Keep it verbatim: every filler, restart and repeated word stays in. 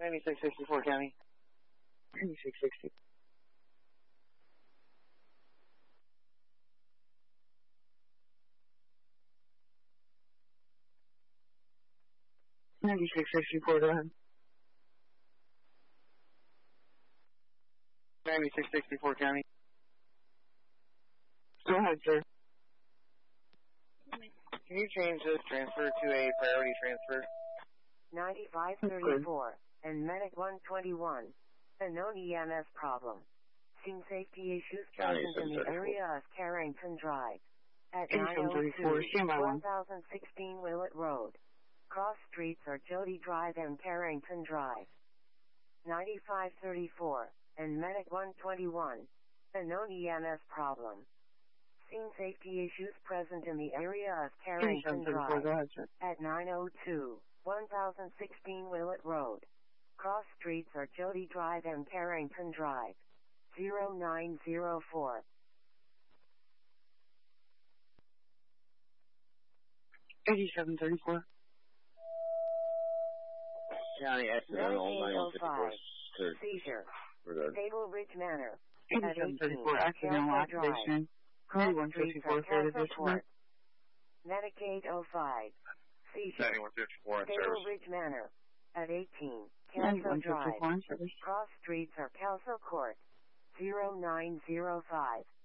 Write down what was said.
ninety-six sixty-four County. ninety-six sixty. ninety-six sixty-four, go ahead. ninety-six sixty-four County. Go ahead, sir. Can you change this transfer to a priority transfer? ninety-five thirty-four and Medic one twenty-one. A known E M S problem. Seen safety issues present in the area of Carrington Drive. At nine oh two, one thousand sixteen Willett Road. Cross streets are Jody Drive and Carrington Drive. ninety-five thirty-four and Medic one twenty-one. A known E M S problem. Seen safety issues present in the area of Carrington Drive. At nine oh two, one thousand sixteen Willett Road. Cross streets are Jody Drive and Carrington Drive. zero nine zero four. eighty-seven thirty-four. County accidental nine one fifty-four. Seizure. Stable Ridge Manor. eighty-seven thirty-four, accidental activation. ninety-one fifty-four, fair district. Medicaid oh five. Seizure. ninety-one fifty-four, Stable Ridge Manor. At eighteen. Kelso Drive. Cross streets are Kelso Court. zero nine zero five.